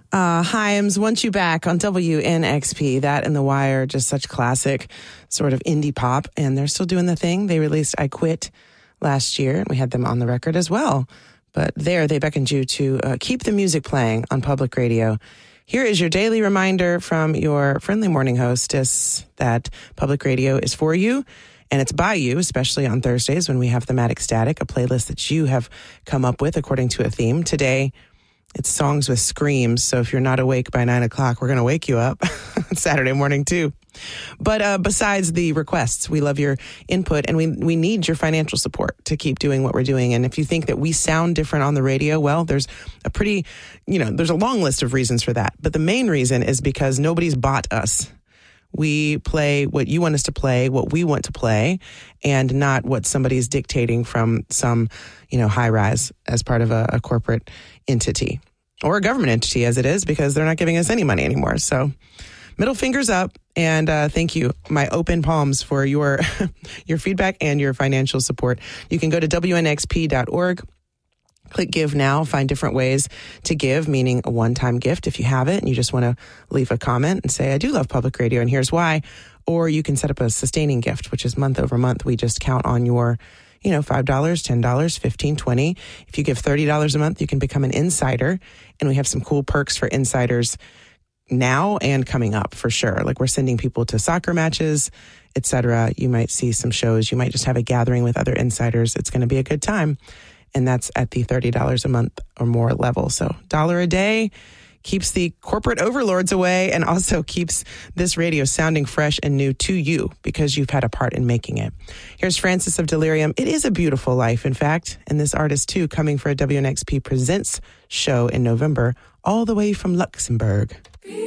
Himes, Want You Back on WNXP. That and The Wire, just such classic sort of indie pop. And they're still doing the thing. They released I Quit last year, and we had them on the record as well. But there, they beckoned you to keep the music playing on public radio. Here is your daily reminder from your friendly morning hostess that public radio is for you. And it's by you, especially on Thursdays when we have Thematic Static, a playlist that you have come up with according to a theme. Today, it's songs with screams. So if you're not awake by 9 o'clock, we're going to wake you up Saturday morning, too. But besides the requests, we love your input and we need your financial support to keep doing what we're doing. And if you think that we sound different on the radio, well, there's there's a long list of reasons for that. But the main reason is because nobody's bought us. We play what you want us to play, what we want to play, and not what somebody's dictating from some, high rise as part of a corporate entity or a government entity as it is, because they're not giving us any money anymore. So middle fingers up, and thank you, my open palms, for your your feedback and your financial support. You can go to WNXP.org. Click Give Now, find different ways to give, meaning a one-time gift if you have it and you just want to leave a comment and say, I do love public radio and here's why. Or you can set up a sustaining gift, which is month over month. We just count on your, $5, $10, $15, $20. If you give $30 a month, you can become an insider. And we have some cool perks for insiders now and coming up for sure. Like we're sending people to soccer matches, etc. You might see some shows. You might just have a gathering with other insiders. It's going to be a good time. And that's at the $30 a month or more level. So $1 a day keeps the corporate overlords away and also keeps this radio sounding fresh and new to you because you've had a part in making it. Here's Francis of Delirium. It is a beautiful life, in fact. And this artist, too, coming for a WNXP Presents show in November, all the way from Luxembourg.